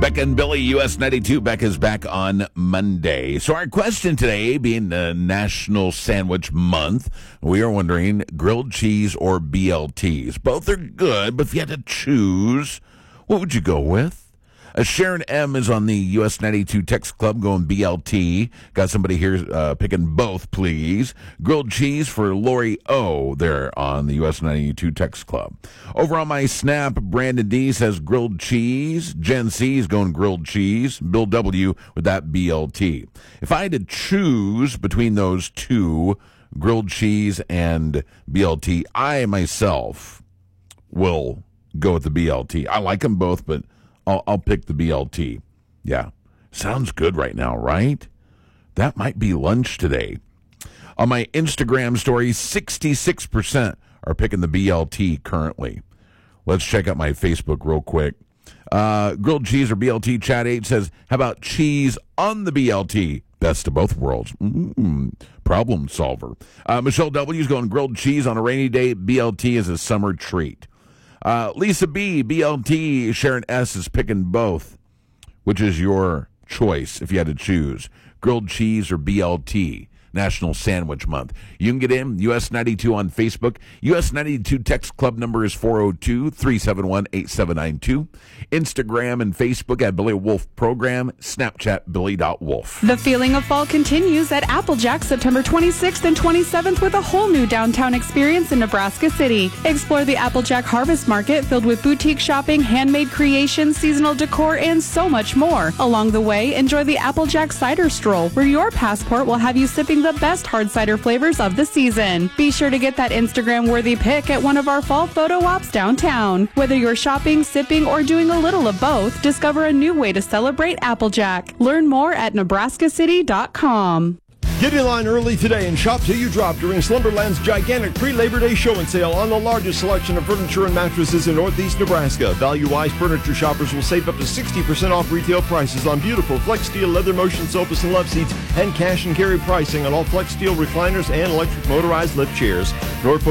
Becca and Billy, US 92. Becca's back on Monday. So our question today, being the National Sandwich Month, we are wondering grilled cheese or BLTs. Both are good, but if you had to choose, what would you go with? Sharon M. is on the US 92 Text Club going BLT. Got somebody here picking both, please. Grilled cheese for Lori O. there on the US 92 Text Club. Over on my Snap, Brandon D. says grilled cheese. Jen C. is going grilled cheese. Bill W. with that BLT. If I had to choose between those two, grilled cheese and BLT, I myself will go with the BLT. I like them both, but I'll pick the BLT. Yeah. Sounds good right now, right? That might be lunch today. On my Instagram story, 66% are picking the BLT currently. Let's check out my Facebook real quick. Grilled cheese or BLT, Chat 8 says, how about cheese on the BLT? Best of both worlds. Problem solver. Michelle W. is going grilled cheese on a rainy day. BLT is a summer treat. Lisa B, BLT, Sharon S is picking both. Which is your choice if you had to choose? Grilled cheese or BLT? National Sandwich Month. You can get in, US 92 on Facebook. US 92 text club number is 402-371-8792. Instagram and Facebook at Billy Wolf Program. Snapchat Billy.Wolf. The feeling of fall continues at Applejack September 26th and 27th with a whole new downtown experience in Nebraska City. Explore the Applejack Harvest Market filled with boutique shopping, handmade creations, seasonal decor, and so much more. Along the way, enjoy the Applejack Cider Stroll, where your passport will have you sipping the best hard cider flavors of the season. Be sure to get that Instagram-worthy pic at one of our fall photo ops downtown. Whether you're shopping, sipping, or doing a little of both, discover a new way to celebrate Applejack. Learn more at nebraskacity.com. Get in line early today and shop till you drop during Slumberland's gigantic pre-Labor Day show and sale on the largest selection of furniture and mattresses in Northeast Nebraska. Value-wise, furniture shoppers will save up to 60% off retail prices on beautiful Flex Steel leather motion sofas and love seats and cash and carry pricing on all Flex Steel recliners and electric motorized lift chairs. Norfolk